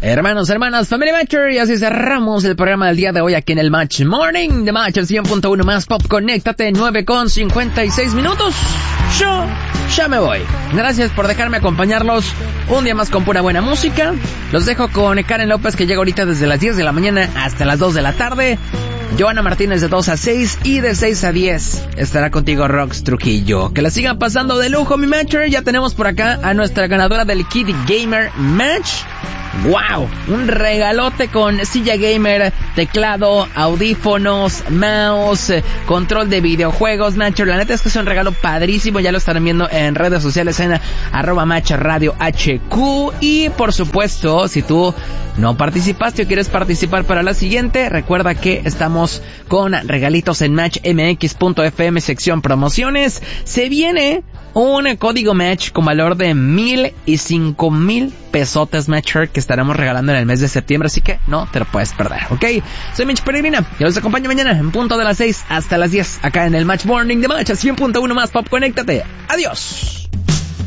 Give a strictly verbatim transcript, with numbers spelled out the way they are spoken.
Hermanos, hermanas, Family Matcher, y así cerramos el programa del día de hoy aquí en el Match Morning de Match, el cien punto uno más Pop. Conéctate, nueve con cincuenta y seis minutos. Yo ya me voy. Gracias por dejarme acompañarlos un día más con pura buena música. Los dejo con Karen López, que llega ahorita desde las diez de la mañana hasta las dos de la tarde. Joana Martínez de dos a seis y de seis a diez estará contigo Rox Trujillo. Que la sigan pasando de lujo, mi Matcher. Ya tenemos por acá a nuestra ganadora del Kid Gamer Match. ¡Wow! Un regalote con silla gamer, teclado, audífonos, mouse, control de videojuegos, Matcher. La neta es que es un regalo padrísimo. Ya lo estarán viendo en redes sociales en arroba Match Radio H Q. Y por supuesto, si tú no participaste o quieres participar para la siguiente, recuerda que estamos con regalitos en match m x punto f m sección promociones. Se viene un código Match con valor de mil y cinco mil pesotes, Matcher, que estaremos regalando en el mes de septiembre, así que no te lo puedes perder, ¿ok? Soy Mitch Peregrina, y los acompaño mañana en punto de las seis hasta las diez, acá en el Match Morning de Match, cien punto uno más Pop. Conéctate. Adiós.